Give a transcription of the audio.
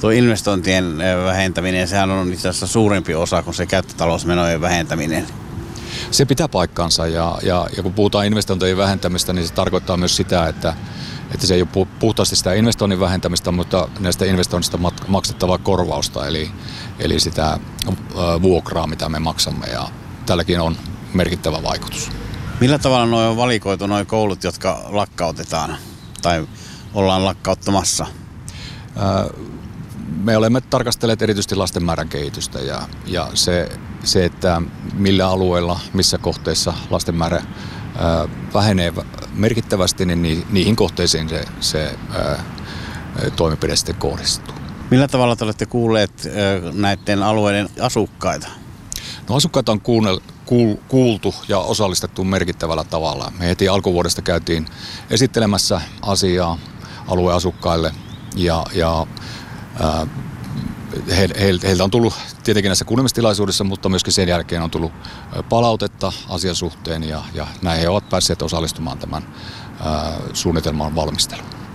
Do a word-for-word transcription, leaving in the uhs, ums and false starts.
tuo investointien vähentäminen, sehän on itse asiassa suurempi osa kuin se käyttötalousmenojen vähentäminen. Se pitää paikkansa ja, ja, ja kun puhutaan investointien vähentämistä, niin se tarkoittaa myös sitä, että, että se ei ole puhtaasti sitä investoinnin vähentämistä, mutta näistä investoinnista maksettavaa korvausta, eli, eli sitä vuokraa, mitä me maksamme, ja tälläkin on merkittävä vaikutus. Millä tavalla nuo on valikoitu nuo koulut, jotka lakkautetaan tai ollaan lakkauttamassa? Me olemme tarkastelleet erityisesti lasten määrän kehitystä ja, ja se, se, että millä alueella, missä kohteissa lasten määrä ää, vähenee merkittävästi, niin niihin kohteisiin se, se ää, toimenpide sitten kohdistuu. Millä tavalla te olette kuulleet ää, näiden alueiden asukkaita? No, asukkaita on kuunnel, kuul, kuultu ja osallistettu merkittävällä tavalla. Me heti alkuvuodesta käytiin esittelemässä asiaa alueasukkaille ja, ja ää, he, he, heiltä on tullut tietenkin näissä kuulemistilaisuudessa, mutta myöskin sen jälkeen on tullut palautetta asian suhteen ja, ja näin he ovat päässeet osallistumaan tämän ää, suunnitelman valmisteluun.